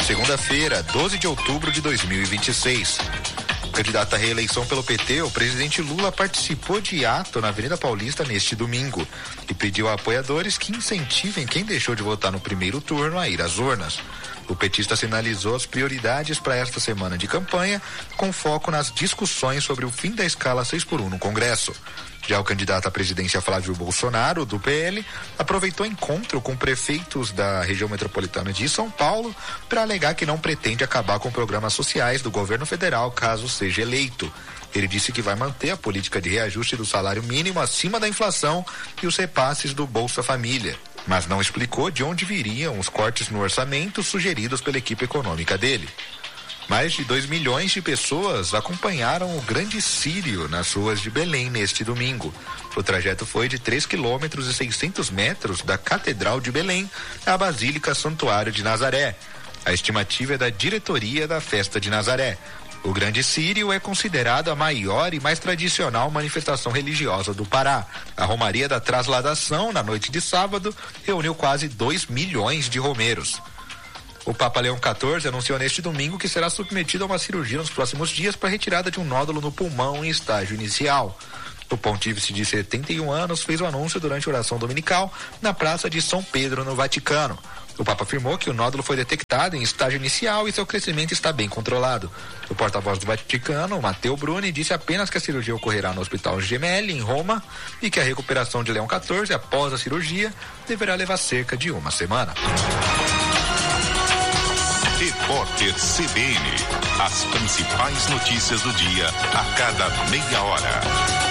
Segunda-feira, 12 de outubro de 2026. Candidato à reeleição pelo PT, o presidente Lula participou de ato na Avenida Paulista neste domingo e pediu a apoiadores que incentivem quem deixou de votar no primeiro turno a ir às urnas. O petista sinalizou as prioridades para esta semana de campanha, com foco nas discussões sobre o fim da escala 6x1 no Congresso. Já o candidato à presidência Flávio Bolsonaro, do PL, aproveitou encontro com prefeitos da região metropolitana de São Paulo para alegar que não pretende acabar com programas sociais do governo federal caso seja eleito. Ele disse que vai manter a política de reajuste do salário mínimo acima da inflação e os repasses do Bolsa Família, mas não explicou de onde viriam os cortes no orçamento sugeridos pela equipe econômica dele. Mais de 2 milhões de pessoas acompanharam o Grande Círio nas ruas de Belém neste domingo. O trajeto foi de 3 quilômetros e 600 metros da Catedral de Belém à Basílica Santuário de Nazaré. A estimativa é da diretoria da Festa de Nazaré. O Grande Círio é considerado a maior e mais tradicional manifestação religiosa do Pará. A Romaria da Trasladação, na noite de sábado, reuniu quase 2 milhões de romeiros. O Papa Leão XIV anunciou neste domingo que será submetido a uma cirurgia nos próximos dias para retirada de um nódulo no pulmão em estágio inicial. O pontífice de 71 anos fez o anúncio durante a oração dominical na Praça de São Pedro, no Vaticano. O Papa afirmou que o nódulo foi detectado em estágio inicial e seu crescimento está bem controlado. O porta-voz do Vaticano, Matteo Bruni, disse apenas que a cirurgia ocorrerá no Hospital Gemelli, em Roma, e que a recuperação de Leão XIV após a cirurgia deverá levar cerca de uma semana. Repórter CBN. As principais notícias do dia a cada meia hora.